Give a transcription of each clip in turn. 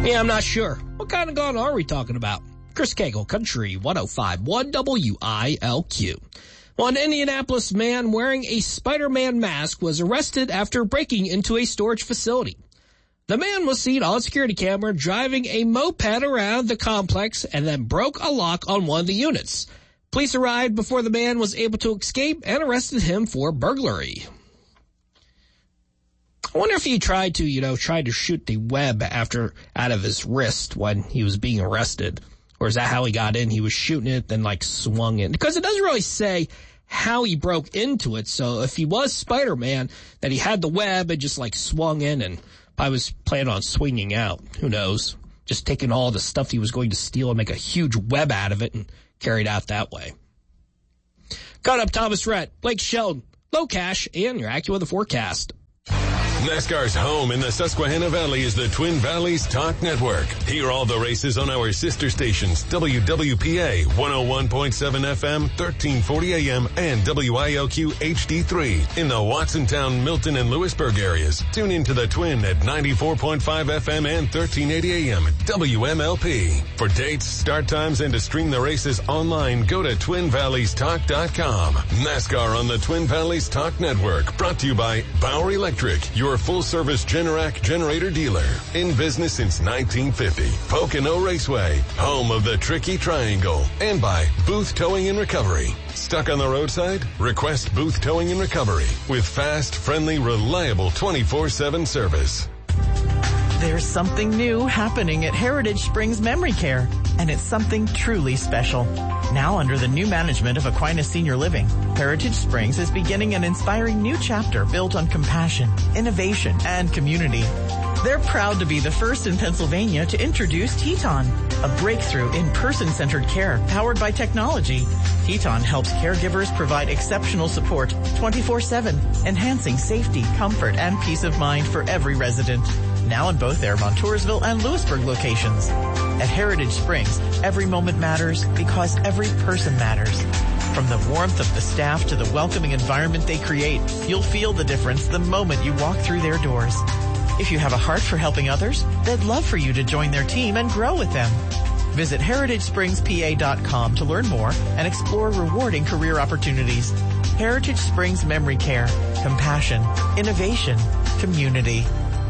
Yeah, I'm not sure. What kind of gun are we talking about? Chris Cagle, Country 105.1 WILQ. Well, an Indianapolis man wearing a Spider-Man mask was arrested after breaking into a storage facility. The man was seen on security camera driving a moped around the complex and then broke a lock on one of the units. Police arrived before the man was able to escape and arrested him for burglary. I wonder if he tried to shoot the web out of his wrist when he was being arrested. Or is that how he got in? He was shooting it, then swung in. Because it doesn't really say how he broke into it. So if he was Spider-Man, that he had the web and just swung in and I was planning on swinging out. Who knows? Just taking all the stuff he was going to steal and make a huge web out of it and carry it out that way. Coming up, Thomas Rhett, Blake Shelton, Low Cash, and your AccuWeather forecast. NASCAR's home in the Susquehanna Valley is the Twin Valleys Talk Network. Hear all the races on our sister stations, WWPA 101.7 FM, 1340 AM, and WILQ HD3 in the Watsontown, Milton, and Lewisburg areas. Tune into the Twin at 94.5 FM and 1380 AM, WMLP. For dates, start times, and to stream the races online, go to TwinValleysTalk.com. NASCAR on the Twin Valleys Talk Network, brought to you by Bauer Electric, your full-service Generac generator dealer. In business since 1950. Pocono Raceway, home of the Tricky Triangle. And by Booth Towing and Recovery. Stuck on the roadside? Request Booth Towing and Recovery with fast, friendly, reliable 24/7 service. There's something new happening at Heritage Springs Memory Care, and it's something truly special. Now under the new management of Aquinas Senior Living, Heritage Springs is beginning an inspiring new chapter built on compassion, innovation, and community. They're proud to be the first in Pennsylvania to introduce Teton, a breakthrough in person-centered care powered by technology. Teton helps caregivers provide exceptional support 24/7, enhancing safety, comfort, and peace of mind for every resident. Now in both their Montoursville and Lewisburg locations. At Heritage Springs, every moment matters because every person matters. From the warmth of the staff to the welcoming environment they create, you'll feel the difference the moment you walk through their doors. If you have a heart for helping others, they'd love for you to join their team and grow with them. Visit HeritageSpringsPA.com to learn more and explore rewarding career opportunities. Heritage Springs Memory Care. Compassion, innovation, community.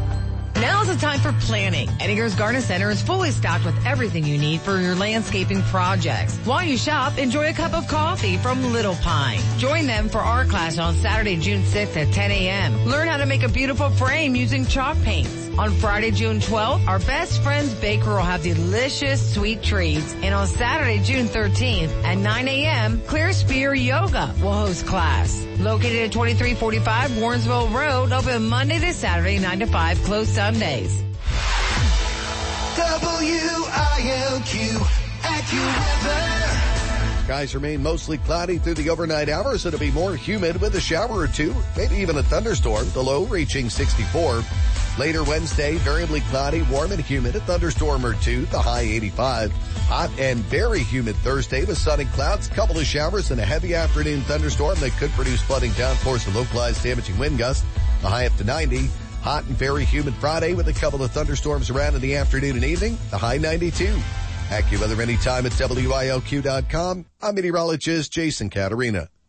Now's the time for planning. Edinger's Garden Center is fully stocked with everything you need for your landscaping projects. While you shop, enjoy a cup of coffee from Little Pine. Join them for art class on Saturday, June 6th at 10 a.m. Learn how to make a beautiful frame using chalk paints. On Friday, June 12th, our Best Friends Baker will have delicious sweet treats. And on Saturday, June 13th at 9 a.m., Clear Spear Yoga will host class. Located at 2345 Warrensville Road, open Monday to Saturday, 9 to 5, closed Sundays. WILQ AccuWeather. Skies remain mostly cloudy through the overnight hours. It'll be more humid with a shower or two, maybe even a thunderstorm, the low reaching 64. Later Wednesday, variably cloudy, warm and humid, a thunderstorm or two, the high 85. Hot and very humid Thursday with sunny clouds, couple of showers, and a heavy afternoon thunderstorm that could produce flooding downpours and localized damaging wind gusts, the high up to 90. Hot and very humid Friday with a couple of thunderstorms around in the afternoon and evening, the high 92. AccuWeather anytime at WILQ.com. I'm meteorologist Jason Caterina.